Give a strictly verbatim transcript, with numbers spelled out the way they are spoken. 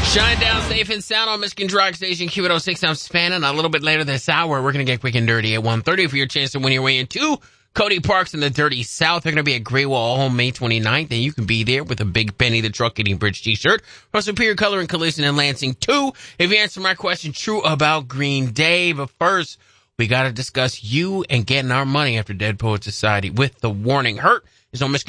Shine down safe and sound on Michigan Drug Station, Q eight oh six. I'm Spanning. A little bit later this hour, we're going to get quick and dirty at one thirty for your chance to win your way into Cody Parks in the Dirty South. They're going to be at Great Wall Home May twenty-ninth, and you can be there with a Big Benny the Truck Eating Bridge t-shirt from Superior Color and Collision in Lansing, too. If you answer my question true about Green Day. But first, we got to discuss you and getting our money after Dead Poet Society with The Warning. Hurt is on Michigan